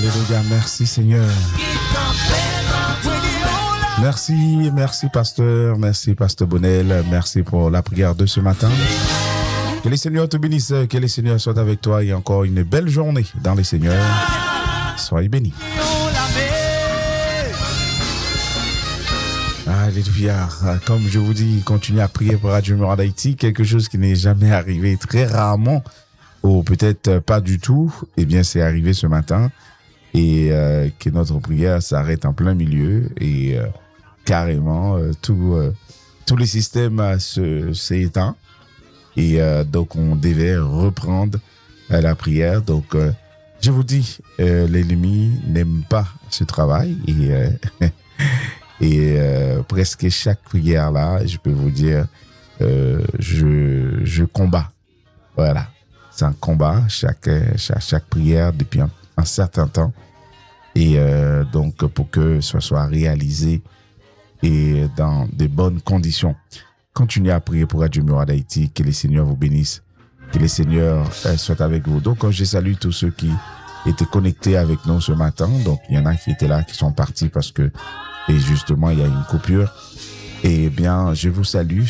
Alléluia, merci Seigneur. Merci pasteur, merci pasteur Bonnel, merci pour la prière de ce matin. Que les Seigneurs te bénissent, que les Seigneurs soient avec toi et encore une belle journée dans les Seigneurs. Soyez bénis. Alléluia. Comme je vous dis, continuez à prier pour Radio Murad d'Haïti, quelque chose qui n'est jamais arrivé, très rarement, ou peut-être pas du tout. Eh bien, c'est arrivé ce matin et que notre prière s'arrête en plein milieu et carrément tout le système s'est éteint et donc on devait reprendre la prière. Donc, je vous dis, l'ennemi n'aime pas ce travail et presque chaque prière là, je peux vous dire, je combats. Voilà, c'est un combat chaque prière depuis un certain temps et donc pour que ce soit réalisé et dans de bonnes conditions. Continuez à prier pour Radio Murad d'Haïti, que les Seigneurs vous bénissent, que les Seigneurs soient avec vous. Donc je salue tous ceux qui étaient connectés avec nous ce matin. Donc il y en a qui étaient là, qui sont partis parce que et justement il y a une coupure. Et bien je vous salue.